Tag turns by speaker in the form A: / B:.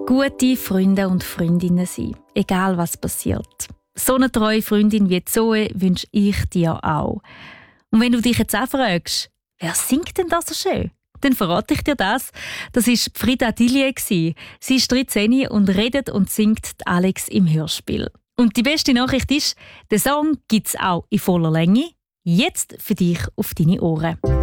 A: Gute Freunde und Freundinnen sein, egal was passiert. So eine treue Freundin wie Zoe wünsche ich dir auch. Und wenn du dich jetzt auch fragst, wer singt denn das so schön? Dann verrate ich dir das. Das war Frida Dillier. Sie ist 13 und redet und singt Alex im Hörspiel. Und die beste Nachricht ist, den Song gibt es auch in voller Länge. Jetzt für dich auf deine Ohren.